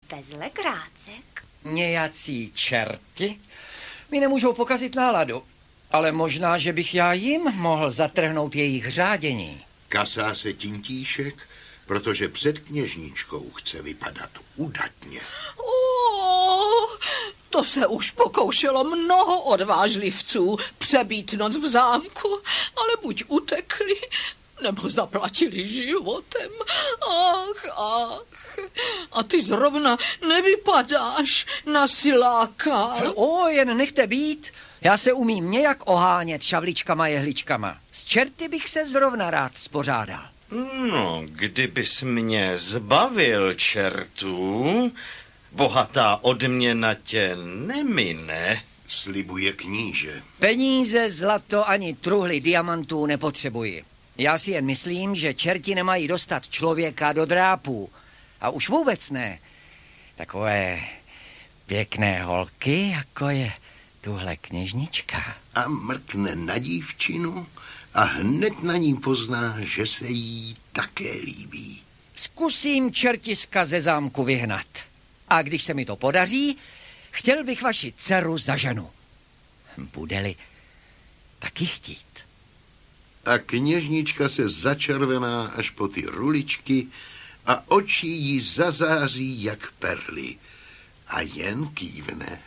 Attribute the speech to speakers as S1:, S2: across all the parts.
S1: bez legrácek?
S2: Nějací čerti mi nemůžou pokazit náladu, ale možná, že bych já jim mohl zatrhnout jejich řádění.
S3: Kasá se Tintíšek, protože před kněžničkou chce vypadat udatně.
S4: To se už pokoušelo mnoho odvážlivců přebít noc v zámku, ale buď utekli, nebo zaplatili životem. Ach. A ty zrovna nevypadáš na siláka.
S2: Jen nechte být. Já se umím nějak ohánět šavličkama jehličkama. S čerty bych se zrovna rád spořádal.
S5: No, kdybys mě zbavil čertů, bohatá odměna tě nemine.
S3: Slibuje kníže.
S2: Peníze, zlato ani truhly diamantů nepotřebuji. Já si jen myslím, že čerti nemají dostat člověka do drápů. A už vůbec ne takové pěkné holky, jako je tuhle kněžnička.
S3: A mrkne na dívčinu a hned na ní pozná, že se jí také líbí.
S2: Zkusím čertiska ze zámku vyhnat. A když se mi to podaří, chtěl bych vaši dceru za ženu. Bude-li taky chtít.
S3: A kněžnička se začervená až po ty ruličky a oči jí zazáří jak perly. A jen kývne.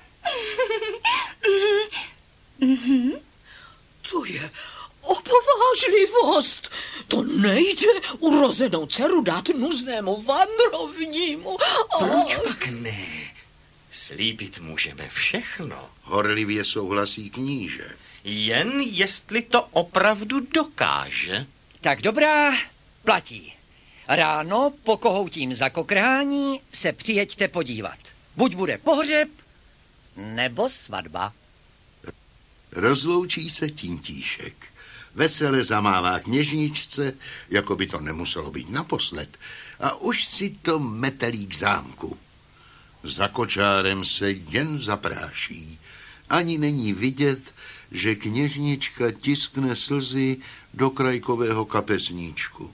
S4: To je opovážlivost. To nejde urozenou dceru dát nuznému vandrovnímu.
S5: Proč pak ne? Slíbit můžeme všechno.
S3: Horlivě souhlasí kníže.
S5: Jen jestli to opravdu dokáže.
S2: Tak dobrá, platí. Ráno po kohoutím zakokrhání se přijeďte podívat. Buď bude pohřeb, nebo svatba.
S3: Rozloučí se Tintíšek. Vesele zamává kněžničce, jako by to nemuselo být naposled, a už si to metelí k zámku. Za kočárem se jen zapráší. Ani není vidět, že kněžnička tiskne slzy do krajkového kapesníčku.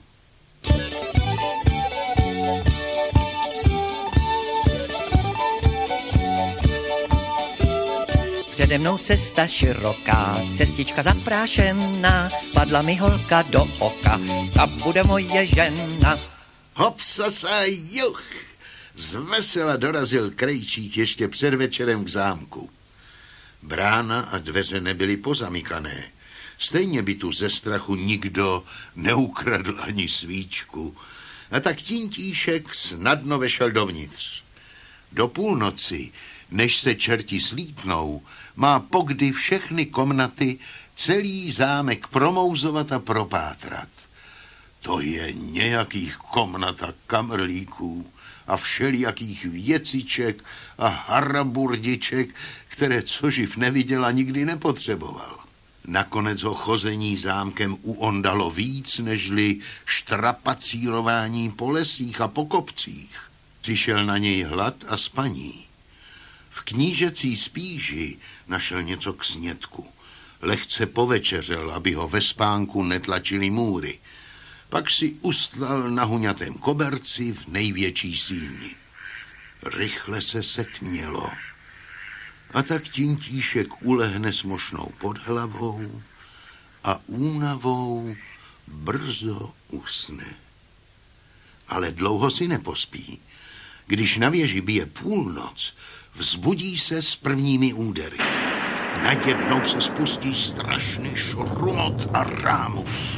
S2: Přede mnou cesta široká, cestička zaprášená, padla mi holka do oka, ta bude moje žena.
S3: Hopsasa juch! Zvesela dorazil krejčík ještě před večerem k zámku. Brána a dveře nebyly pozamykané. Stejně by tu ze strachu nikdo neukradl ani svíčku. A tak Tintíšek snadno vešel dovnitř. Do půlnoci, než se čerti slítnou, má pokdy všechny komnaty celý zámek promouzovat a propátrat. To je nějakých komnat a kamrlíků a všelijakých věciček a haraburdiček, které coživ neviděl a nikdy nepotřeboval. Nakonec ho chození zámkem uondalo víc, nežli štrapacírování po lesích a po kopcích. Přišel na něj hlad a spaní. V knížecí spíži našel něco k snědku. Lehce povečeřel, aby ho ve spánku netlačili můry. Pak si ustlal na huňatém koberci v největší síni. Rychle se setmělo. A tak Tintíšek ulehne s mošnou pod hlavou a únavou brzo usne. Ale dlouho si nepospí. Když na věži bije půlnoc, vzbudí se s prvními údery. Najednou se spustí strašný šrumot a rámus.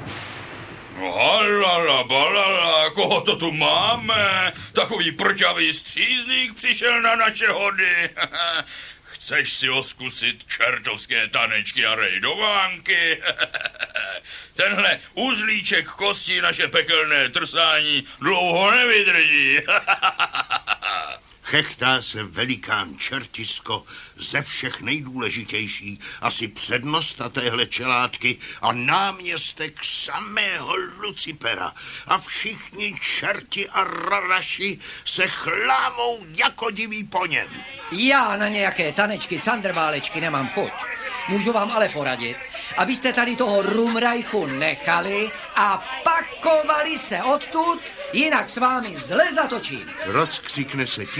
S6: Halala, balala, koho to tu máme? Takový prťavý střízlík přišel na naše hody. Chceš si oskusit čertovské tanečky a rejdovánky? Tenhle uzlíček kostí naše pekelné trsání dlouho nevydrží.
S3: Chechtá se velikán čertisko, ze všech nejdůležitější, asi přednosta téhle čelátky a náměstek samého Lucipera. A všichni čerti a raraši se chlámou jako diví po něm.
S2: Já na nějaké tanečky, candrbálečky nemám chuť. Můžu vám ale poradit, abyste tady toho rumrajchu nechali a pakovali se odtud, jinak s vámi zle zatočím.
S3: Rozkřikne se